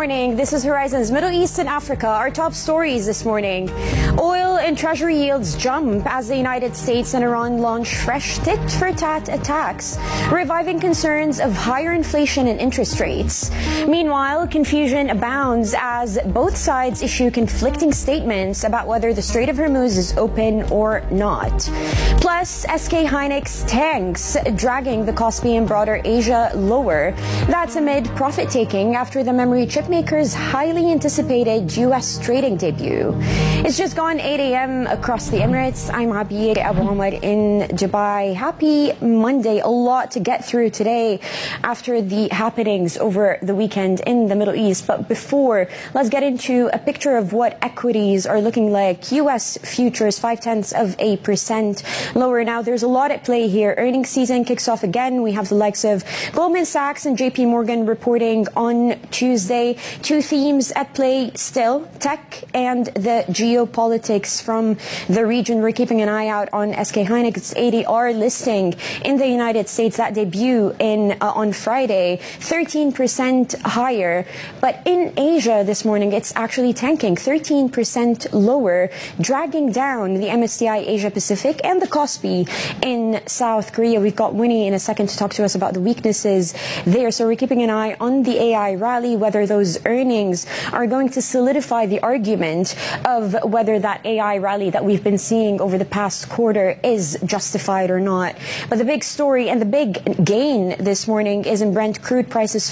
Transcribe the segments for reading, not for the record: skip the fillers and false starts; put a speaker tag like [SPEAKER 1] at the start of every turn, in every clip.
[SPEAKER 1] morning. This is Horizon's Middle East and Africa. Our top stories this morning. Oil and treasury yields jump as the United States and Iran launch fresh tit-for-tat attacks, reviving concerns of higher inflation and interest rates. Meanwhile, confusion abounds as both sides issue conflicting statements about whether the Strait of Hormuz is open or not. Plus, SK Hynix tanks dragging the Kospi and broader Asia lower. That's amid profit-taking after the memory chip maker's highly anticipated U.S. trading debut. It's just gone 8 a.m. across the Emirates. I'm Abir Abu Omar in Dubai. Happy Monday. A lot to get through today after the happenings over the weekend in the Middle East. But before, let's get into a picture of what equities are looking like. U.S. futures 0.5% lower. Now, there's a lot at play here. Earnings season kicks off again. We have the likes of Goldman Sachs and JP Morgan reporting on Tuesday. Two themes at play still, tech and the geopolitics from the region. We're keeping an eye out on SK Hynix's ADR listing in the United States. That debut on Friday, 13% higher. But in Asia this morning, it's actually tanking, 13% lower, dragging down the MSCI Asia Pacific and the Kospi in South Korea. We've got Winnie in a second to talk to us about the weaknesses there. So we're keeping an eye on the AI rally, whether those earnings are going to solidify the argument of whether that AI rally that we've been seeing over the past quarter is justified or not. But the big story and the big gain this morning is in Brent crude prices,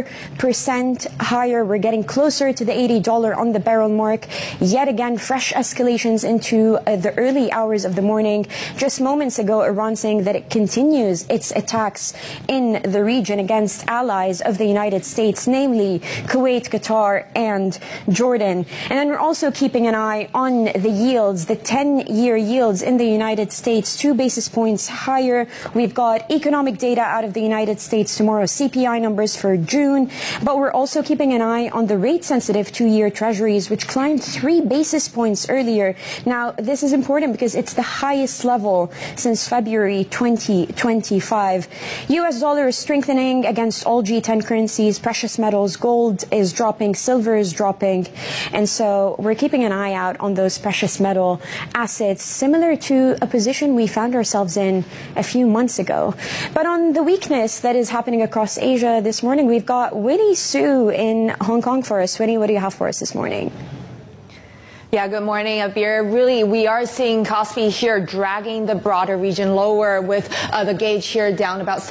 [SPEAKER 1] 4% higher. We're getting closer to the $80 on the barrel mark. Yet again, fresh escalations into the early hours of the morning. Just moments ago, Iran saying that it continues its attacks in the region against allies of the United States, namely Kuwait, Qatar, and Jordan. And then we're also keeping an eye on the yields, the 10-year yields in the United States, 2 basis points higher. We've got economic data out of the United States tomorrow, CPI numbers for June. But we're also keeping an eye on the rate-sensitive 2-year treasuries, which climbed 3 basis points earlier. Now, this is important because it's the highest level since February 2025. U.S. dollar is strengthening against all G10 currencies, precious metals, gold is dropping, silver is dropping. And so we're keeping an eye out on those precious metal assets, similar to a position we found ourselves in a few months ago. But on the weakness that is happening across Asia this morning, we've got Winnie Su in Hong Kong for us. Winnie, what do you have for us this morning?
[SPEAKER 2] Yeah, good morning, Abir. Really, we are seeing Kospi here dragging the broader region lower with the gauge here down about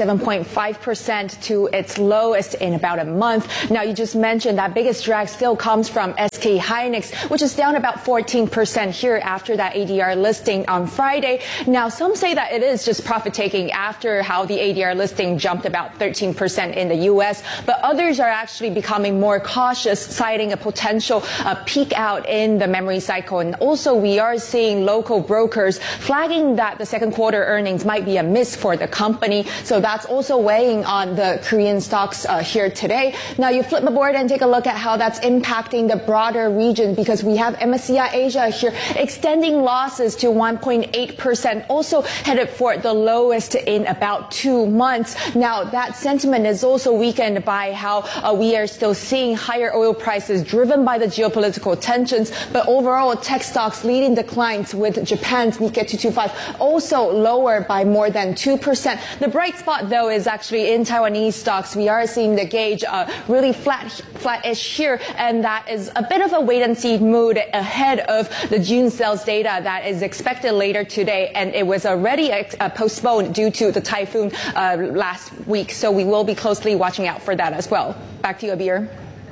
[SPEAKER 2] 7.5% to its lowest in about a month. Now, you just mentioned that biggest drag still comes from SK Hynix, which is down about 14% here after that ADR listing on Friday. Now, some say that it is just profit taking after how the ADR listing jumped about 13% in the U.S., but others are actually becoming more cautious, citing a potential peak out in the memory cycle. And also we are seeing local brokers flagging that the second quarter earnings might be a miss for the company. So that's also weighing on the Korean stocks here today. Now you flip the board and take a look at how that's impacting the broader region, because we have MSCI Asia here extending losses to 1.8%, also headed for the lowest in about 2 months. Now that sentiment is also weakened by how we are still seeing higher oil prices driven by the geopolitical tensions, but overall, tech stocks leading declines, with Japan's Nikkei 225 also lower by more than 2%. The bright spot, though, is actually in Taiwanese stocks. We are seeing the gauge really flat-ish here, and that is a bit of a wait-and-see mood ahead of the June sales data that is expected later today, and it was already postponed due to the typhoon last week. So we will be closely watching out for that as well. Back to you, Abir.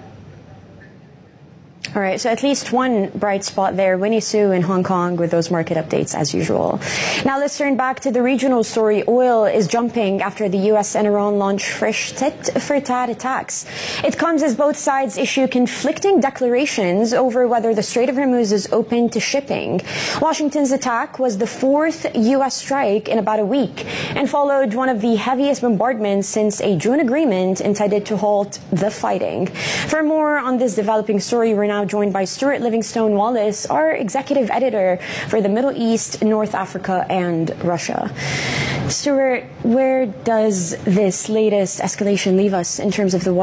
[SPEAKER 1] All right, so at least one bright spot there. Winnie Su in Hong Kong with those market updates as usual. Now let's turn back to the regional story. Oil is jumping after the U.S. and Iran launch fresh tit-for-tat attacks. It comes as both sides issue conflicting declarations over whether the Strait of Hormuz is open to shipping. Washington's attack was the 4th U.S. strike in about a week and followed one of the heaviest bombardments since a June agreement intended to halt the fighting. For more on this developing story, we're now joined by Stuart Livingstone Wallace, our executive editor for the Middle East, North Africa, and Russia. Stuart, where does this latest escalation leave us in terms of the wider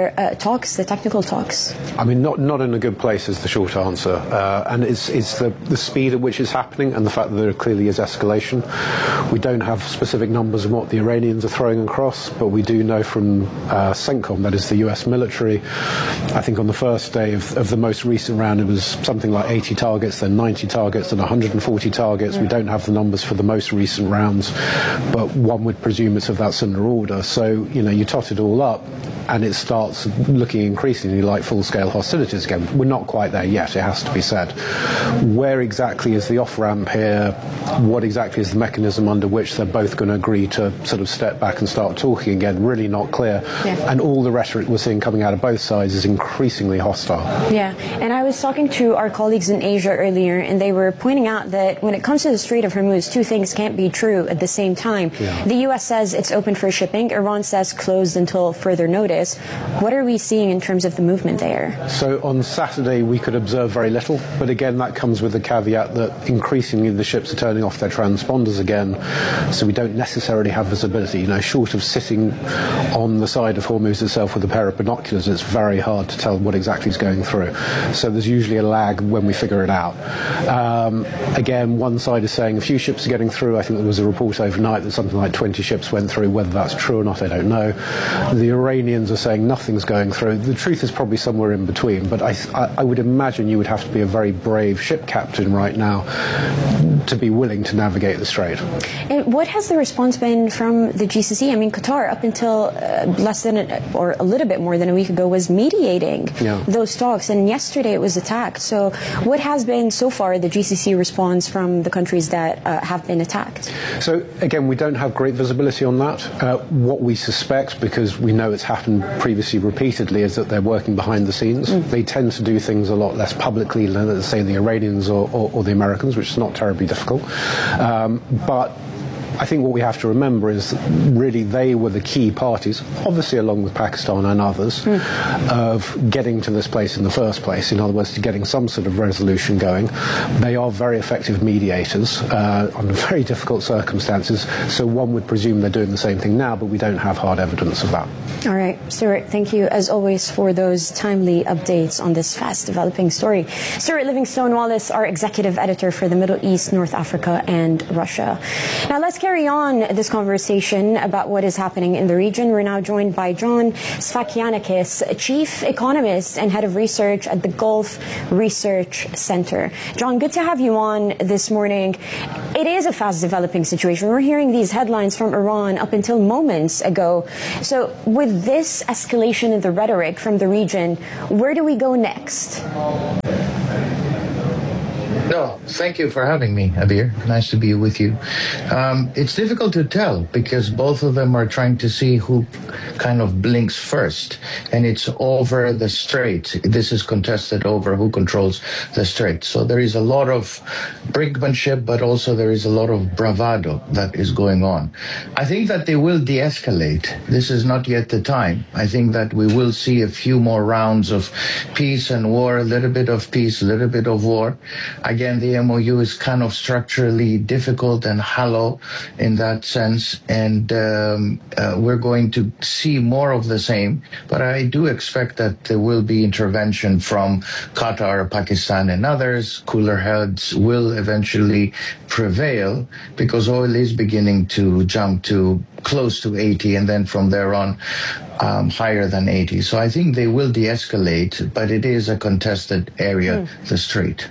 [SPEAKER 1] for talks, the technical talks?
[SPEAKER 3] I mean, not in a good place is the short answer. And it's the speed at which it's happening and the fact that there clearly is escalation. We don't have specific numbers on what the Iranians are throwing across, but we do know from CENTCOM, that is the US military, I think on the first day of the most recent round it was something like 80 targets, then 90 targets, then 140 targets. We don't have the numbers for the most recent rounds, but one would presume it's of that similar order. So, you tot it all up and it starts looking increasingly like full-scale hostilities again. We're not quite there yet, it has to be said. Where exactly is the off-ramp here? What exactly is the mechanism under which they're both going to agree to sort of step back and start talking again? Really not clear. Yeah. And all the rhetoric we're seeing coming out of both sides is increasingly hostile.
[SPEAKER 1] Yeah, and I was talking to our colleagues in Asia earlier, and they were pointing out that when it comes to the Strait of Hormuz, two things can't be true at the same time. Yeah. The U.S. says it's open for shipping. Iran says closed until further notice. What are we seeing in terms of the movement there?
[SPEAKER 3] So on Saturday we could observe very little, but again that comes with the caveat that increasingly the ships are turning off their transponders again, so we don't necessarily have visibility. Short of sitting on the side of Hormuz itself with a pair of binoculars, it's very hard to tell what exactly is going through. So there's usually a lag when we figure it out. Again, one side is saying a few ships are getting through. I think there was a report overnight that something like 20 ships went through. Whether that's true or not, I don't know. The Iranians are saying nothing's going through. The truth is probably somewhere in between, but I would imagine you would have to be a very brave ship captain right now to be willing to navigate the strait.
[SPEAKER 1] And what has the response been from the GCC? I mean, Qatar, up until less than or a little bit more than a week ago, was mediating those talks, and yesterday it was attacked. So what has been so far the GCC response from the countries that have been attacked?
[SPEAKER 3] So again, we don't have great visibility on that. What we suspect, because we know it's happened previously repeatedly, is that they're working behind the scenes. They tend to do things a lot less publicly than, say, the Iranians or the Americans, which is not terribly difficult. But I think what we have to remember is really they were the key parties, obviously along with Pakistan and others, of getting to this place in the first place. In other words, to getting some sort of resolution going. They are very effective mediators under very difficult circumstances, so one would presume they're doing the same thing now, but we don't have hard evidence of that.
[SPEAKER 1] All right, Stuart, thank you as always for those timely updates on this fast developing story. Stuart Livingstone Wallace, our executive editor for the Middle East, North Africa and Russia. Now let's carry on this conversation about what is happening in the region. We're now joined by John Sfakianakis, chief economist and head of research at the Gulf Research Center. John, good to have you on this morning. It is a fast developing situation. We're hearing these headlines from Iran up until moments ago. So with this escalation in the rhetoric from the region, where do we go next?
[SPEAKER 4] No, thank you for having me, Abir. Nice to be with you. It's difficult to tell because both of them are trying to see who kind of blinks first, and it's over the strait. This is contested over who controls the strait. So there is a lot of brinkmanship, but also there is a lot of bravado that is going on. I think that they will de-escalate. This is not yet the time. I think that we will see a few more rounds of peace and war, a little bit of peace, a little bit of war. Again, the MOU is kind of structurally difficult and hollow in that sense, and we're going to see more of the same. But I do expect that there will be intervention from Qatar, Pakistan, and others. Cooler heads will eventually prevail because oil is beginning to jump to close to 80, and then from there on, higher than 80. So I think they will de-escalate, but it is a contested area, the strait.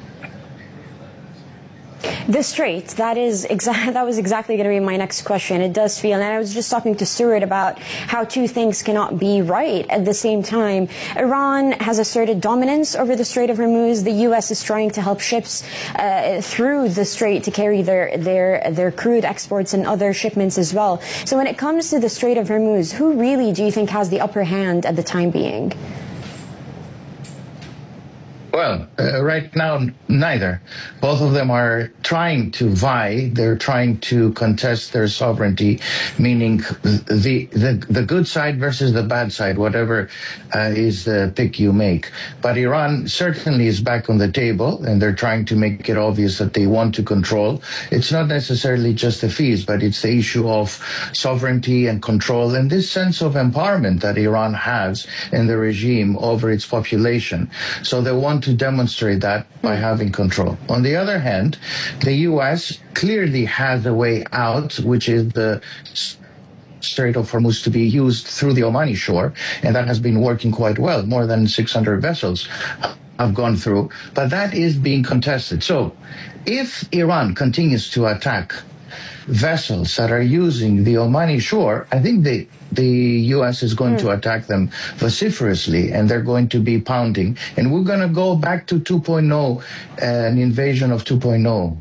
[SPEAKER 1] The strait, that was exactly going to be my next question. It does feel, and I was just talking to Stuart about how two things cannot be right at the same time. Iran has asserted dominance over the Strait of Hormuz. The U.S. is trying to help ships through the strait to carry their crude exports and other shipments as well. So when it comes to the Strait of Hormuz, who really do you think has the upper hand at the time being?
[SPEAKER 4] Well, right now, neither. Both of them are trying to vie. They're trying to contest their sovereignty, meaning the good side versus the bad side, whatever is the pick you make. But Iran certainly is back on the table, and they're trying to make it obvious that they want to control. It's not necessarily just the fees, but it's the issue of sovereignty and control, and this sense of empowerment that Iran has in the regime over its population. So they want to demonstrate that by having control. On the other hand, the U.S. clearly has a way out, which is the Strait of Hormuz to be used through the Omani shore, and that has been working quite well. More than 600 vessels have gone through, but that is being contested. So if Iran continues to attack vessels that are using the Omani shore, I think the U.S. is going to attack them vociferously, and they're going to be pounding. And we're going to go back to 2.0, an invasion of 2.0.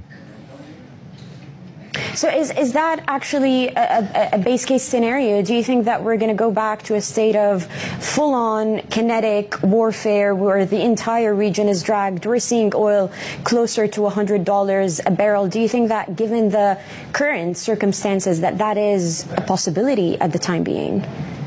[SPEAKER 1] So is that actually a base case scenario? Do you think that we're going to go back to a state of full-on kinetic warfare where the entire region is dragged? We're seeing oil closer to $100 a barrel. Do you think that, given the current circumstances, that is a possibility at the time being?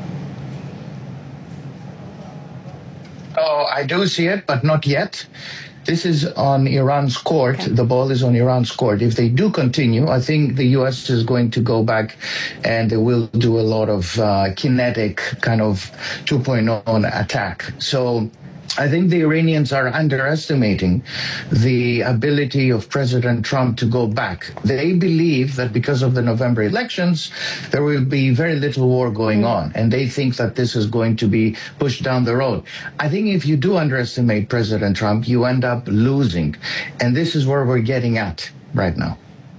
[SPEAKER 4] Oh, I do see it, but not yet. This is on Iran's court. Okay. The ball is on Iran's court. If they do continue, I think the U.S. is going to go back and they will do a lot of kinetic kind of 2.0 attack. So I think the Iranians are underestimating the ability of President Trump to go back. They believe that because of the November elections, there will be very little war going on, and they think that this is going to be pushed down the road. I think if you do underestimate President Trump, you end up losing, and this is where we're getting at right now.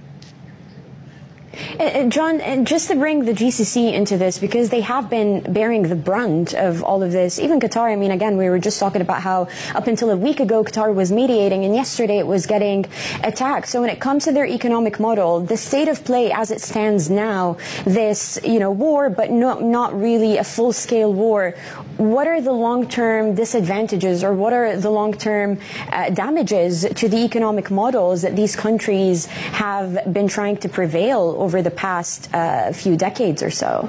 [SPEAKER 1] John, and just to bring the GCC into this, because they have been bearing the brunt of all of this, even Qatar, I mean, again, we were just talking about how up until a week ago, Qatar was mediating, and yesterday it was getting attacked. So when it comes to their economic model, the state of play as it stands now, this, war, but not really a full-scale war, what are the long-term disadvantages, or what are the long-term damages to the economic models that these countries have been trying to prevail over the past few decades or so?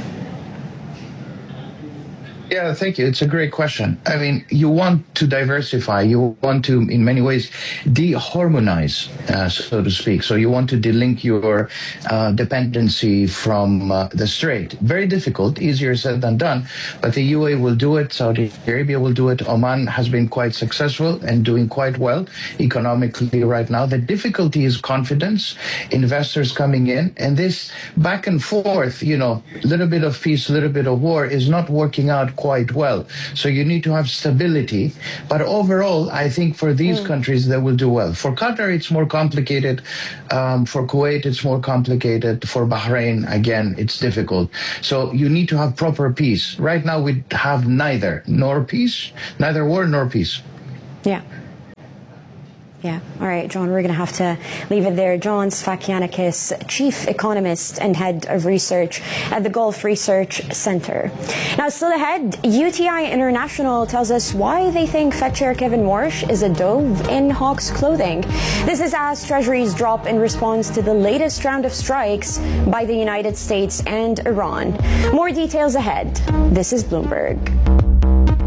[SPEAKER 4] Yeah, thank you. It's a great question. I mean, you want to diversify. You want to, in many ways, de-harmonize, so to speak. So you want to delink your dependency from the Strait. Very difficult, easier said than done. But the UAE will do it. Saudi Arabia will do it. Oman has been quite successful and doing quite well economically right now. The difficulty is confidence, investors coming in. And this back and forth, little bit of peace, little bit of war is not working out quite well. So you need to have stability. But overall, I think for these countries, they will do well. For Qatar, it's more complicated. For Kuwait, it's more complicated. For Bahrain, again, it's difficult. So you need to have proper peace. Right now, we have neither war nor peace.
[SPEAKER 1] Yeah. Yeah. All right, John, we're going to have to leave it there. John Sfakianakis, Chief Economist and Head of Research at the Gulf Research Center. Now, still ahead, UTI International tells us why they think Fed Chair Kevin Warsh is a dove in Hawks clothing. This is as Treasuries drop in response to the latest round of strikes by the United States and Iran. More details ahead. This is Bloomberg.